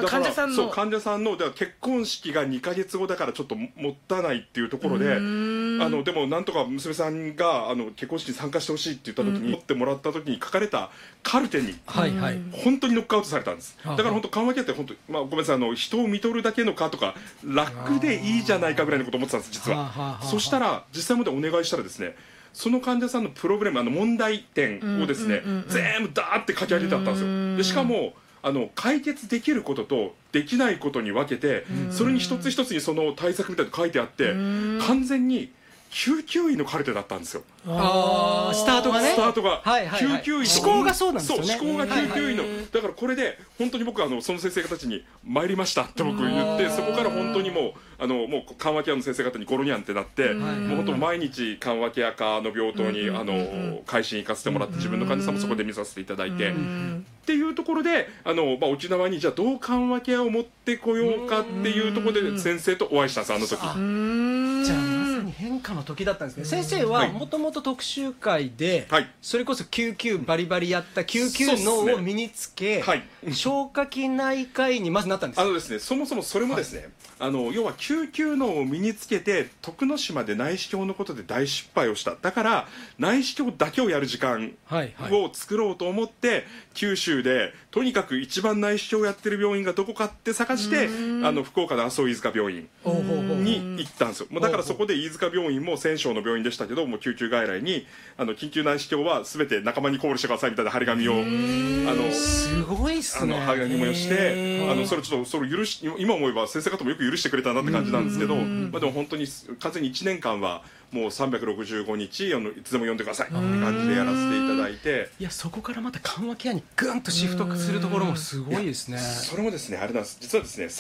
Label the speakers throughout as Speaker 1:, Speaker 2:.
Speaker 1: 患者さんの
Speaker 2: そう患者さんのだから結婚式が2ヶ月後だからちょっともったいないっていうところででもなんとか娘さんが結婚式に参加してほしいって言った時に持ってもらった時に書かれたカルテに本当にノックアウトされたんです。だから本当緩和ケアって本当、ごめんなさい人を見とるだけの科とか楽でいいじゃないかぐらいのこと思ってたんです実は。そしたら実際までお願いしたらですね、その患者さんのプロブレム問題点をですね全部ダーって書き上げてあったんですよ。でしかも解決できることとできないことに分けてそれに一つ一つにその対策みたいなの書いてあって完全に救急医のカルテだったんですよ。
Speaker 3: スタートがね、
Speaker 2: 救急医
Speaker 3: 思考がそうなんですよね。
Speaker 2: そう思考が救急医のだからこれで本当に僕はその先生方たちに参りましたって僕言って、そこから本当にもう緩和ケアの先生方にゴロニャンってなってもう本当毎日緩和ケア科の病棟に回診行かせてもらって自分の患者さんもそこで見させていただいてっていうところで沖縄にじゃあどう緩和ケアを持ってこようかっていうところで先生とお会いしたんです時。
Speaker 3: じゃあまさに変化の時だったんですね。先生はもともと特集会でそれこそ救急バリバリやった救急脳を身につけ消化器内科医にまずなったんです。
Speaker 2: ですね、そもそもそれもですね、要は救急脳を身につけて徳之島で内視鏡のことで大失敗をした。だから内視鏡だけをやる時間を作ろうと思って九州でとにかく一番内視鏡をやってる病院がどこかって探して福岡の麻生飯塚病院に行ったんですよ。だからそこで飯塚病院も千床の病院でしたけども救急外来に緊急内視鏡は全て仲間にコールしてくださいみたいな張り紙を
Speaker 3: すごいっすね。
Speaker 2: 張り紙をしてそれちょっとそれ今思えば先生方もよく許してくれたなって感じなんですけど、でも本当に完全に1年間はもう365日いつでも呼んでくださいって感じでやらせていただいて、
Speaker 3: いやそこからまた緩和ケアにグンとシフトするところもすごいですね。
Speaker 2: それもですねあれなんです、実はですね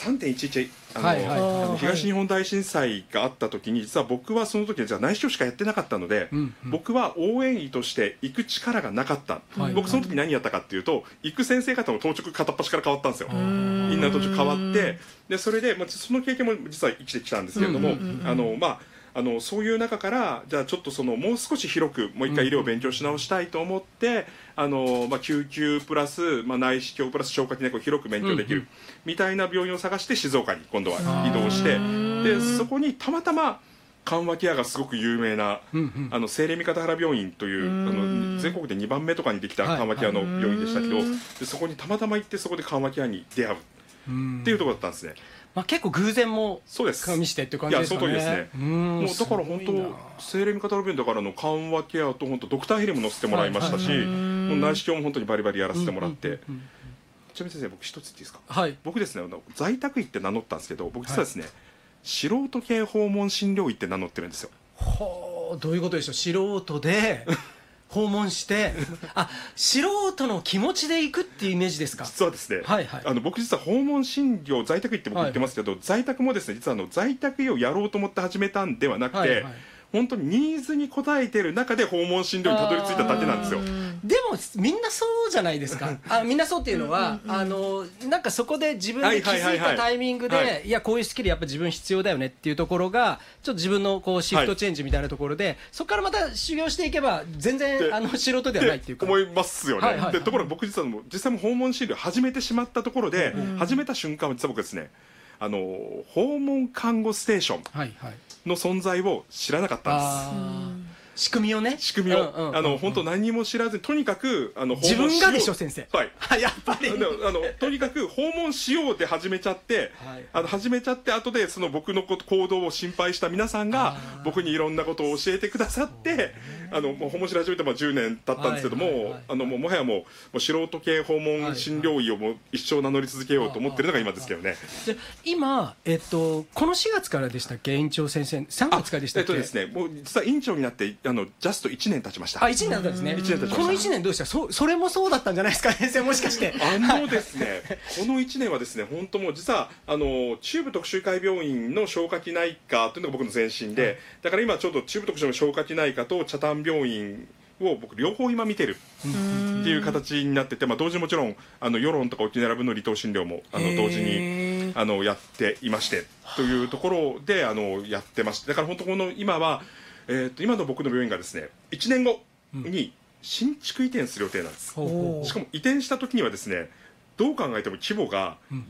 Speaker 2: 3.11 東日本大震災があった時に実は僕はその時にじゃあ内視鏡しかやってなかったので、僕は応援医として行く力がなかった、僕その時何やったかっていうと行く先生方の当直片っ端から変わったんですよ。みんな当直変わってでそれで、その経験も実は生きてきたんですけれどもそういう中からじゃあちょっともう少し広くもう一回医療を勉強し直したいと思って救急プラス、内視鏡プラス消化器内科を広く勉強できるみたいな病院を探して静岡に今度は移動してでそこにたまたま緩和ケアがすごく有名な聖霊三方原病院という全国で2番目とかにできた緩和ケアの病院でしたけどでそこにたまたま行ってそこで緩和ケアに出会うっていうところだったんですね。
Speaker 3: 結構偶然も加味してっていう感じですかね。
Speaker 2: いやその通りですね。もうだから本当聖霊三方原病院だからの緩和ケアと本当ドクターヘリも乗せてもらいましたし、もう内視鏡も本当にバリバリやらせてもらって。ちなみに先生僕一つ言っていいですか。僕ですね在宅医って名乗ったんですけど僕実はですね素人系訪問診療医って名乗ってるんですよ。
Speaker 3: どういうことでしょう。素人で訪問して素人の気持ちで行くっていうイメージですか。
Speaker 2: 実はですね、僕実は訪問診療在宅医って僕言ってますけど、在宅もですね実は在宅医をやろうと思って始めたんではなくて、本当にニーズに応えてる中で訪問診療にたどり着いただけなんですよ。
Speaker 3: でもみんなそうじゃないですか。みんなそうっていうのはなんかそこで自分で気づいたタイミングでいやこういうスキルやっぱ自分必要だよねっていうところがちょっと自分のこうシフトチェンジみたいなところでそこからまた修行していけば全然素人ではないっていうか
Speaker 2: 思いますよね。でところが僕実際も訪問診療始めてしまったところで始めた瞬間は実は僕ですね訪問看護ステーションの存在を知らなかったんです。
Speaker 3: 仕組みをね。
Speaker 2: 仕組みを本当何も知らずにとにかく
Speaker 3: 自分がでしょ先生。やっぱり
Speaker 2: とにかく訪問しようって始めちゃって後でその僕の行動を心配した皆さんが僕にいろんなことを教えてくださって訪問し始めて10年経ったんですけどももはやもう素人系訪問診療医をもう一生名乗り続けようと思ってるのが今ですけどね。
Speaker 3: 今この4月からでしたっけ院長先生3月からでしたっけ。
Speaker 2: ですねもう実は院長になってジャスト1年経ちました。
Speaker 3: 1年経ったんですね。この1年どうでした。それもそうだったんじゃないですか先生もしかして。
Speaker 2: ですねこの1年はですね本当もう実は中部特集会病院の消化器内科というのが僕の前身で、だから今ちょうど中部特集の消化器内科と北谷病院を僕両方今見てるっていう形になってて、同時にもちろん世論とか沖縄部の離島診療も同時にやっていましてというところでやってまして、だから本当この今は今の僕の病院がですね1年後に新築移転する予定なんです。しかも移転した時にはですねどう考えても規模が